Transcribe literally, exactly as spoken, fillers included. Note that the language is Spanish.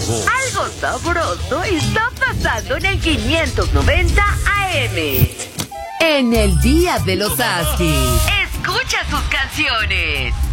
Algo sabroso está pasando en el quinientos noventa A M. En el Día de los Askis. Escucha sus canciones.